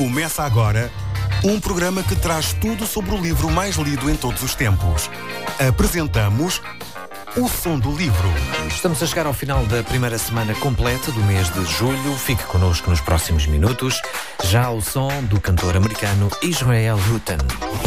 Começa agora um programa que traz tudo sobre o livro mais lido em todos os tempos. Apresentamos O Som do Livro. Estamos a chegar ao final da primeira semana completa do mês de julho. Fique connosco nos próximos minutos. Já o som do cantor americano Israel Houghton.